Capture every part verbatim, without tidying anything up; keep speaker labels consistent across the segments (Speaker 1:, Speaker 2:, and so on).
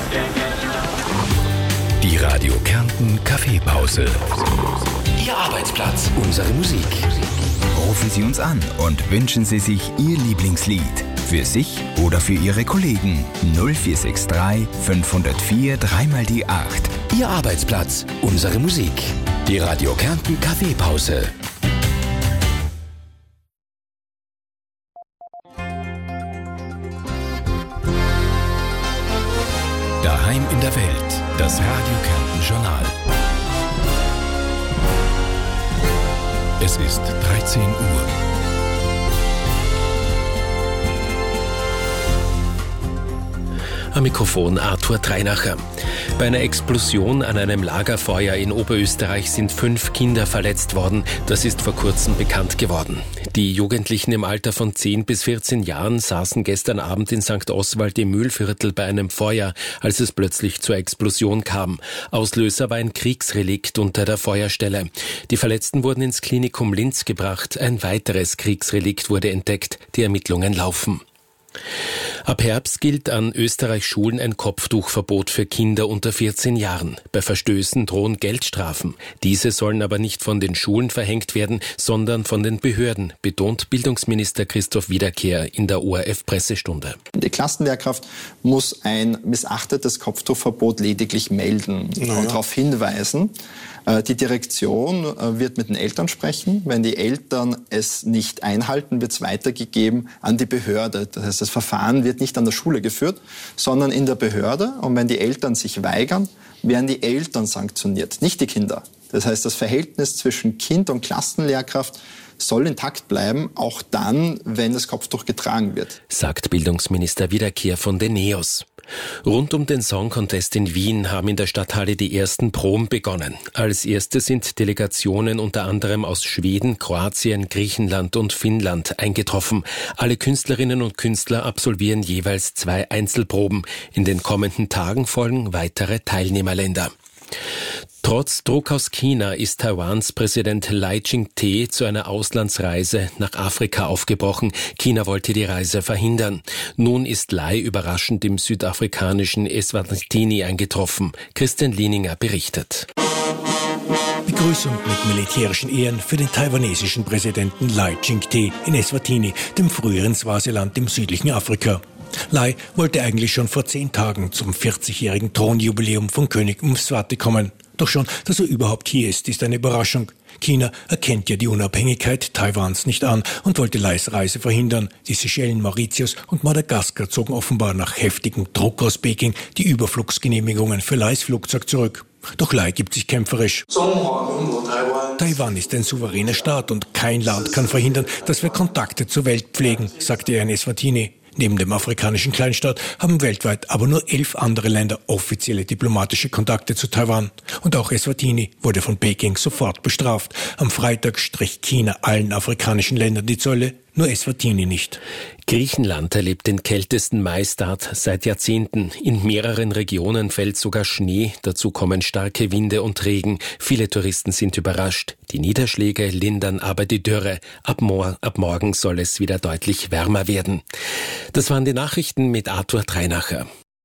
Speaker 1: Die Radio Kärnten Kaffeepause. Ihr Arbeitsplatz, unsere Musik.
Speaker 2: Rufen Sie uns an und wünschen Sie sich Ihr Lieblingslied. Für sich oder für Ihre Kollegen. null vier sechs drei fünf null vier drei mal die acht.
Speaker 1: Ihr Arbeitsplatz, unsere Musik. Die Radio Kärnten Kaffeepause. Daheim in der Welt. Das Radio Kärnten Journal. Es ist dreizehn Uhr.
Speaker 3: Am Mikrofon Arthur Treinacher. Bei einer Explosion an einem Lagerfeuer in Oberösterreich sind fünf Kinder verletzt worden. Das ist vor kurzem bekannt geworden. Die Jugendlichen im Alter von zehn bis vierzehn Jahren saßen gestern Abend in Sankt Oswald im Mühlviertel bei einem Feuer, als es plötzlich zur Explosion kam. Auslöser war ein Kriegsrelikt unter der Feuerstelle. Die Verletzten wurden ins Klinikum Linz gebracht. Ein weiteres Kriegsrelikt wurde entdeckt. Die Ermittlungen laufen. Ab Herbst gilt an Österreichs Schulen ein Kopftuchverbot für Kinder unter vierzehn Jahren. Bei Verstößen drohen Geldstrafen. Diese sollen aber nicht von den Schulen verhängt werden, sondern von den Behörden, betont Bildungsminister Christoph Wiederkehr in der O R F-Pressestunde.
Speaker 4: Die Klassenlehrkraft muss ein missachtetes Kopftuchverbot lediglich melden
Speaker 5: naja.
Speaker 4: und darauf hinweisen. Die Direktion wird mit den Eltern sprechen. Wenn die Eltern es nicht einhalten, wird es weitergegeben an die Behörde. Das heißt, das Verfahren wird nicht an der Schule geführt, sondern in der Behörde. Und wenn die Eltern sich weigern, werden die Eltern sanktioniert, nicht die Kinder. Das heißt, das Verhältnis zwischen Kind und Klassenlehrkraft soll intakt bleiben, auch dann, wenn das Kopftuch getragen wird.
Speaker 3: Sagt Bildungsminister Wiederkehr von den NEOS. Rund um den Song Contest in Wien haben in der Stadthalle die ersten Proben begonnen. Als erste sind Delegationen unter anderem aus Schweden, Kroatien, Griechenland und Finnland eingetroffen. Alle Künstlerinnen und Künstler absolvieren jeweils zwei Einzelproben. In den kommenden Tagen folgen weitere Teilnehmerländer. Trotz Druck aus China ist Taiwans Präsident Lai Ching-te zu einer Auslandsreise nach Afrika aufgebrochen. China wollte die Reise verhindern. Nun ist Lai überraschend im südafrikanischen Eswatini eingetroffen. Christian Lieninger berichtet.
Speaker 6: Begrüßung mit militärischen Ehren für den taiwanesischen Präsidenten Lai Ching-te in Eswatini, dem früheren Swasiland im südlichen Afrika. Lai wollte eigentlich schon vor zehn Tagen zum vierzigjährigen Thronjubiläum von König Mswati kommen. Doch schon, dass er überhaupt hier ist, ist eine Überraschung. China erkennt ja die Unabhängigkeit Taiwans nicht an und wollte Lais Reise verhindern. Die Seychellen, Mauritius und Madagaskar zogen offenbar nach heftigem Druck aus Peking die Überflugsgenehmigungen für Lais Flugzeug zurück. Doch Lai gibt sich kämpferisch. Taiwan ist ein souveräner Staat und kein Land kann verhindern, dass wir Kontakte zur Welt pflegen, sagte er in Eswatini. Neben dem afrikanischen Kleinstaat haben weltweit aber nur elf andere Länder offizielle diplomatische Kontakte zu Taiwan. Und auch Eswatini wurde von Peking sofort bestraft. Am Freitag strich China allen afrikanischen Ländern die Zölle, nur Eswatini nicht.
Speaker 3: Griechenland erlebt den kältesten Maistart seit Jahrzehnten. In mehreren Regionen fällt sogar Schnee. Dazu kommen starke Winde und Regen. Viele Touristen sind überrascht. Die Niederschläge lindern aber die Dürre. Ab, mor- ab morgen soll es wieder deutlich wärmer werden. Das waren die Nachrichten mit Arthur Treinacher.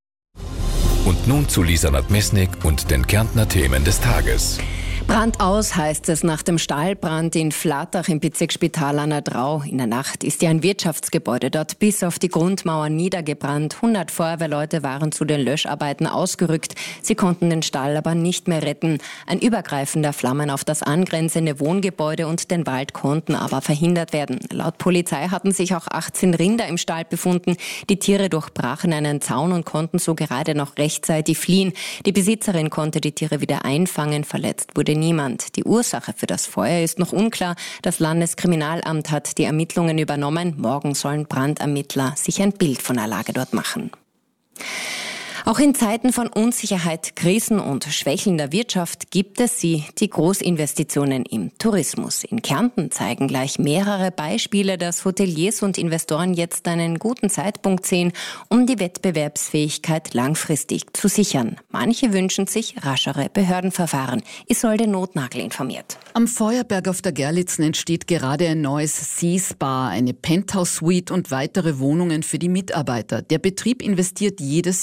Speaker 1: Und nun zu Lisa Nadmesnik und den Kärntner Themen des Tages.
Speaker 7: Brand aus, heißt es nach dem Stahlbrand in Flatach im Bezirksspital an der Drau. In der Nacht ist ja ein Wirtschaftsgebäude dort bis auf die Grundmauer niedergebrannt. hundert Feuerwehrleute waren zu den Löscharbeiten ausgerückt. Sie konnten den Stall aber nicht mehr retten. Ein Übergreifen der Flammen auf das angrenzende Wohngebäude und den Wald konnten aber verhindert werden. Laut Polizei hatten sich auch achtzehn Rinder im Stall befunden. Die Tiere durchbrachen einen Zaun und konnten so gerade noch rechtzeitig fliehen. Die Besitzerin konnte die Tiere wieder einfangen. Verletzt wurde niemand. Die Ursache für das Feuer ist noch unklar. Das Landeskriminalamt hat die Ermittlungen übernommen. Morgen sollen Brandermittler sich ein Bild von der Lage dort machen. Auch in Zeiten von Unsicherheit, Krisen und schwächelnder Wirtschaft gibt es sie, die Großinvestitionen im Tourismus. In Kärnten zeigen gleich mehrere Beispiele, dass Hoteliers und Investoren jetzt einen guten Zeitpunkt sehen, um die Wettbewerbsfähigkeit langfristig zu sichern. Manche wünschen sich raschere Behördenverfahren. Isolde Notnagel informiert.
Speaker 8: Am Feuerberg auf der Gerlitzen entsteht gerade ein neues Sea Spa, eine Penthouse-Suite und weitere Wohnungen für die Mitarbeiter. Der Betrieb investiert jedes Jahr.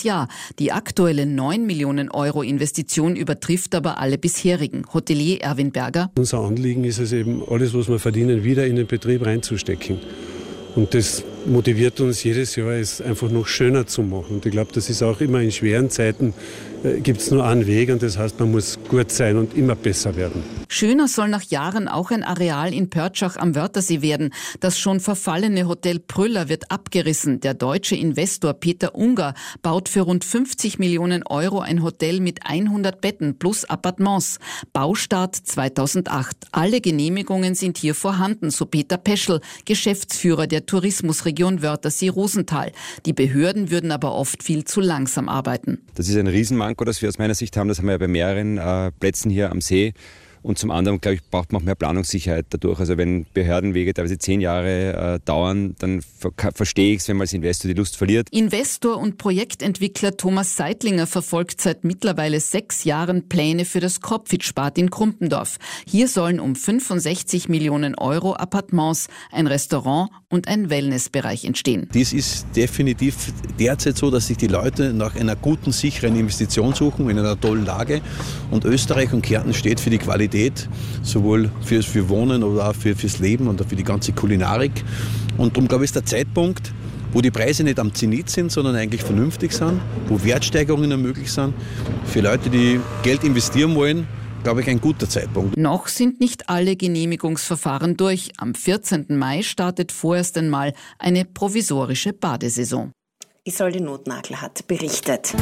Speaker 8: Die aktuelle neun Millionen Euro Investition übertrifft aber alle bisherigen. Hotelier Erwin Berger.
Speaker 5: Unser Anliegen ist es eben, alles, was wir verdienen, wieder in den Betrieb reinzustecken. Und das motiviert uns jedes Jahr, es einfach noch schöner zu machen. Und ich glaube, das ist auch immer in schweren Zeiten, äh, gibt es nur einen Weg und das heißt, man muss gut sein und immer besser werden.
Speaker 8: Schöner soll nach Jahren auch ein Areal in Pörtschach am Wörthersee werden. Das schon verfallene Hotel Prüller wird abgerissen. Der deutsche Investor Peter Unger baut für rund fünfzig Millionen Euro ein Hotel mit hundert Betten plus Appartements. Baustart zweitausendacht. Alle Genehmigungen sind hier vorhanden, so Peter Peschel, Geschäftsführer der Tourismusregion Wörthersee-Rosental. Die Behörden würden aber oft viel zu langsam arbeiten.
Speaker 9: Das ist ein Riesenmanko, das wir aus meiner Sicht haben. Das haben wir ja bei mehreren äh, Plätzen hier am See. Und zum anderen, glaube ich, braucht man auch mehr Planungssicherheit dadurch. Also wenn Behördenwege teilweise zehn Jahre äh, dauern, dann ver- verstehe ich es, wenn man als Investor die Lust verliert.
Speaker 8: Investor und Projektentwickler Thomas Seidlinger verfolgt seit mittlerweile sechs Jahren Pläne für das Kropfitz-Bad in Krumpendorf. Hier sollen um fünfundsechzig Millionen Euro Appartements, ein Restaurant und ein Wellnessbereich entstehen.
Speaker 10: Dies ist definitiv derzeit so, dass sich die Leute nach einer guten, sicheren Investition suchen, in einer tollen Lage. Und Österreich und Kärnten steht für die Qualität, sowohl fürs für Wohnen oder auch für, fürs Leben und auch für die ganze Kulinarik. Und darum glaube ich, ist der Zeitpunkt, wo die Preise nicht am Zenit sind, sondern eigentlich vernünftig sind, wo Wertsteigerungen möglich sind, für Leute, die Geld investieren wollen, glaube ich, ein guter Zeitpunkt.
Speaker 8: Noch sind nicht alle Genehmigungsverfahren durch. Am vierzehnten Mai startet vorerst einmal eine provisorische Badesaison.
Speaker 7: Isolde Notnagel hat berichtet.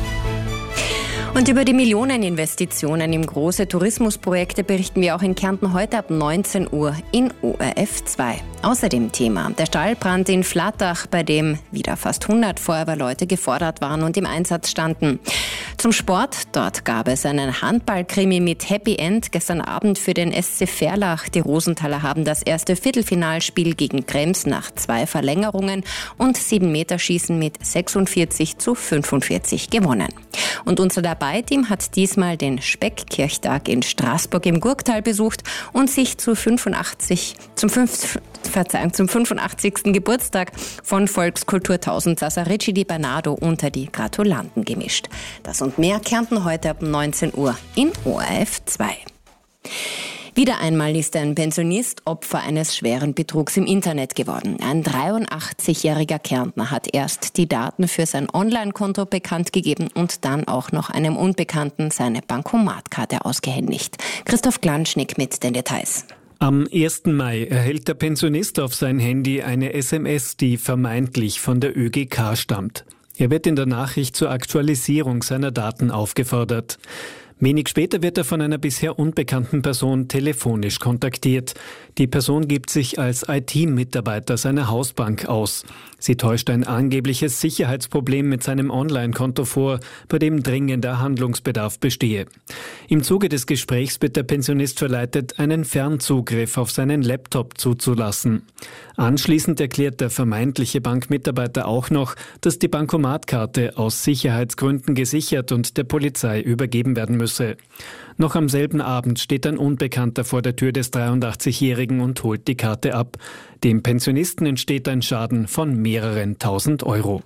Speaker 7: Und über die Millioneninvestitionen in große Tourismusprojekte berichten wir auch in Kärnten heute ab neunzehn Uhr in O R F zwei. Außerdem Thema der Stallbrand in Flattach, bei dem wieder fast hundert Feuerwehrleute gefordert waren und im Einsatz standen. Zum Sport, dort gab es einen Handballkrimi mit Happy End gestern Abend für den S C Verlach. Die Rosenthaler haben das erste Viertelfinalspiel gegen Krems nach zwei Verlängerungen und sieben Meterschießen mit sechsundvierzig zu fünfundvierzig gewonnen. Und unser Dabei-Team hat diesmal den Speckkirchtag in Straßburg im Gurktal besucht und sich zu fünfundachtzig, zum, fünf, Verzeihung, zum fünfundachtzigsten Geburtstag von Volkskultur Tausendsassa Ricci di Bernardo unter die Gratulanten gemischt. Das und mehr Kärnten heute ab neunzehn Uhr in O R F zwei. Wieder einmal ist ein Pensionist Opfer eines schweren Betrugs im Internet geworden. Ein dreiundachtzigjähriger Kärntner hat erst die Daten für sein Online-Konto bekannt gegeben und dann auch noch einem Unbekannten seine Bankomatkarte ausgehändigt. Christoph Glanschnick mit den Details.
Speaker 11: Am ersten Mai erhält der Pensionist auf sein Handy eine S M S, die vermeintlich von der Ö G K stammt. Er wird in der Nachricht zur Aktualisierung seiner Daten aufgefordert. Wenig später wird er von einer bisher unbekannten Person telefonisch kontaktiert. Die Person gibt sich als I T-Mitarbeiter seiner Hausbank aus. Sie täuscht ein angebliches Sicherheitsproblem mit seinem Online-Konto vor, bei dem dringender Handlungsbedarf bestehe. Im Zuge des Gesprächs wird der Pensionist verleitet, einen Fernzugriff auf seinen Laptop zuzulassen. Anschließend erklärt der vermeintliche Bankmitarbeiter auch noch, dass die Bankomatkarte aus Sicherheitsgründen gesichert und der Polizei übergeben werden müsse. Noch am selben Abend steht ein Unbekannter vor der Tür des dreiundachtzigjährigen und holt die Karte ab. Dem Pensionisten entsteht ein Schaden von mehreren tausend Euro.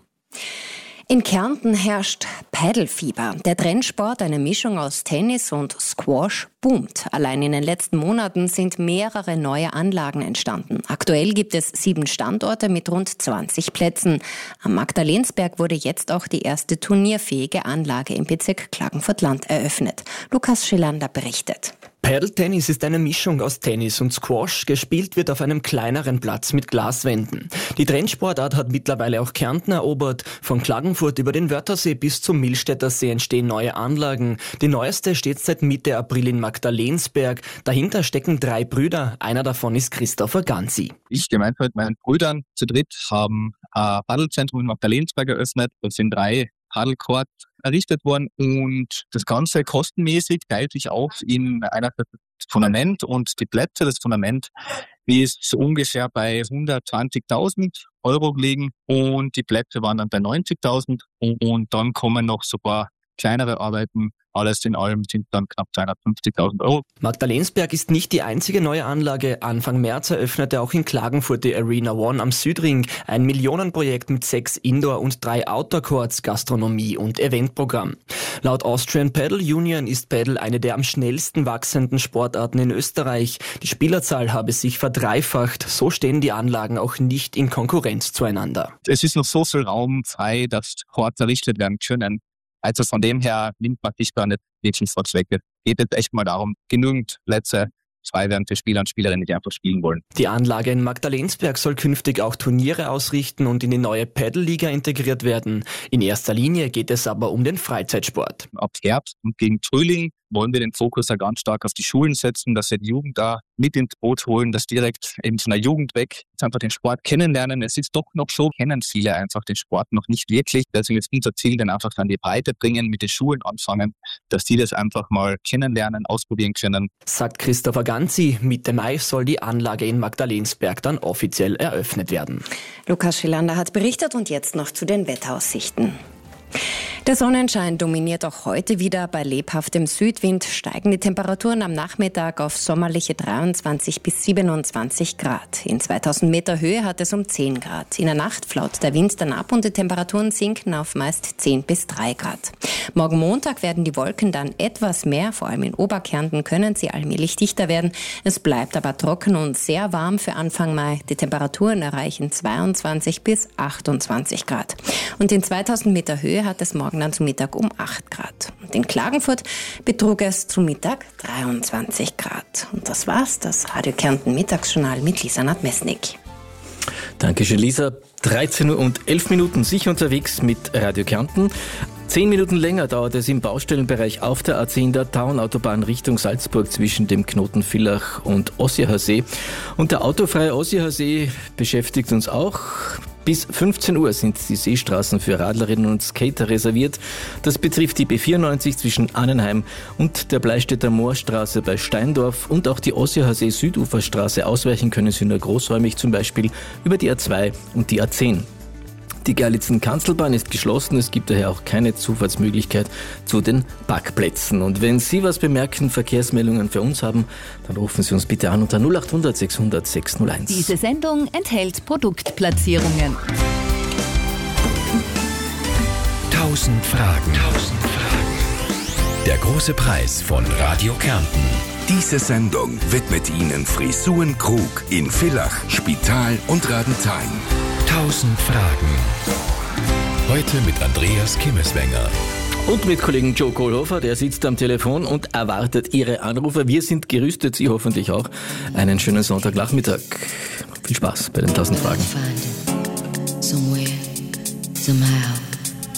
Speaker 7: In Kärnten herrscht Paddelfieber. Der Trendsport, eine Mischung aus Tennis und Squash, boomt. Allein in den letzten Monaten sind mehrere neue Anlagen entstanden. Aktuell gibt es sieben Standorte mit rund zwanzig Plätzen. Am Magdalensberg wurde jetzt auch die erste turnierfähige Anlage im Bezirk Klagenfurt-Land eröffnet. Lukas Schillander berichtet.
Speaker 12: Paddle-Tennis ist eine Mischung aus Tennis und Squash. Gespielt wird auf einem kleineren Platz mit Glaswänden. Die Trendsportart hat mittlerweile auch Kärnten erobert. Von Klagenfurt über den Wörthersee bis zum Millstätter See entstehen neue Anlagen. Die neueste steht seit Mitte April in Magdalensberg. Dahinter stecken drei Brüder. Einer davon ist Christopher Ganzi.
Speaker 13: Ich gemeinsam mit meinen Brüdern zu dritt haben ein Paddelzentrum in Magdalensberg eröffnet. Das sind drei Paddlecourt errichtet worden und das Ganze kostenmäßig teilt sich auf in einerseits das Fundament und die Plätze. Das Fundament ist so ungefähr bei hundertzwanzigtausend Euro gelegen und die Plätze waren dann bei neunzigtausend und dann kommen noch sogar kleinere Arbeiten. Alles in allem sind dann knapp zweihundertfünfzigtausend Euro.
Speaker 12: Magdalensberg ist nicht die einzige neue Anlage. Anfang März eröffnete auch in Klagenfurt die Arena One am Südring, ein Millionenprojekt mit sechs Indoor- und drei Outdoor-Courts, Gastronomie und Eventprogramm. Laut Austrian Paddle Union ist Paddle eine der am schnellsten wachsenden Sportarten in Österreich. Die Spielerzahl habe sich verdreifacht. So stehen die Anlagen auch nicht in Konkurrenz zueinander.
Speaker 13: Es ist noch so viel Raum frei, dass Courts errichtet werden können. Also von dem her nimmt man sich da nicht wirklich vor Zwecke. Geht jetzt echt mal darum, genügend Plätze frei werden für Spieler und Spielerinnen, die einfach spielen wollen.
Speaker 12: Die Anlage in Magdalensberg soll künftig auch Turniere ausrichten und in die neue Paddle-Liga integriert werden. In erster Linie geht es aber um den Freizeitsport.
Speaker 13: Ab Herbst und gegen Frühling wollen wir den Fokus ja ganz stark auf die Schulen setzen, dass wir die Jugend da mit ins Boot holen, dass direkt eben von der Jugend weg einfach den Sport kennenlernen. Es ist doch noch so, kennen viele einfach den Sport noch nicht wirklich. Deswegen ist unser Ziel, dann einfach an die Breite bringen, mit den Schulen anfangen, dass die das einfach mal kennenlernen, ausprobieren können.
Speaker 12: Sagt Christopher Ganzi, Mitte Mai soll die Anlage in Magdalensberg dann offiziell eröffnet werden.
Speaker 7: Lukas Schilander hat berichtet und jetzt noch zu den Wetteraussichten. Der Sonnenschein dominiert auch heute wieder. Bei lebhaftem Südwind steigen die Temperaturen am Nachmittag auf sommerliche dreiundzwanzig bis siebenundzwanzig Grad. In zweitausend Meter Höhe hat es um zehn Grad. In der Nacht flaut der Wind dann ab und die Temperaturen sinken auf meist zehn bis drei Grad. Morgen Montag werden die Wolken dann etwas mehr, vor allem in Oberkärnten können sie allmählich dichter werden. Es bleibt aber trocken und sehr warm für Anfang Mai. Die Temperaturen erreichen zweiundzwanzig bis achtundzwanzig Grad. Und in zweitausend Meter Höhe hat es morgen dann zu Mittag um acht Grad. Und in Klagenfurt betrug es zu Mittag dreiundzwanzig Grad. Und das war's, das Radio Kärnten Mittagsjournal mit Lisa Nadmesnik.
Speaker 11: Dankeschön, Lisa. dreizehn Uhr und elf Minuten sicher unterwegs mit Radio Kärnten. Zehn Minuten länger dauert es im Baustellenbereich auf der A zehn der Tauernautobahn Richtung Salzburg zwischen dem Knoten Villach und Ossiacher See. Und der autofreie Ossiacher See beschäftigt uns auch. Bis fünfzehn Uhr sind die Seestraßen für Radlerinnen und Skater reserviert. Das betrifft die B vierundneunzig zwischen Annenheim und der Bleistädter Moorstraße bei Steindorf und auch die Ossiacher See Süduferstraße. Ausweichen können Sie nur großräumig, zum Beispiel über die A zwei und die A zehn. Die Gerlitzen-Kanzelbahn ist geschlossen, es gibt daher auch keine Zufahrtsmöglichkeit zu den Parkplätzen. Und wenn Sie was bemerken, Verkehrsmeldungen für uns haben, dann rufen Sie uns bitte an unter null acht hundert sechshundert sechshunderteins.
Speaker 14: Diese Sendung enthält Produktplatzierungen.
Speaker 1: Tausend Fragen. Tausend Fragen. Der große Preis von Radio Kärnten.
Speaker 2: Diese Sendung widmet Ihnen Frisuren Krug in Villach, Spital und Radenthein.
Speaker 1: Tausend Fragen. Heute mit Andreas Kimmeswenger.
Speaker 11: Und mit Kollegen Joe Kohlhofer, der sitzt am Telefon und erwartet Ihre Anrufe. Wir sind gerüstet, Sie hoffentlich auch. Einen schönen Sonntagnachmittag. Viel Spaß bei den Tausend Fragen.
Speaker 15: Somewhere, somehow.